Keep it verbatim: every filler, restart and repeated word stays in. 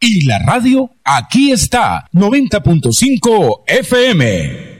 Y la radio, aquí está, noventa punto cinco F M.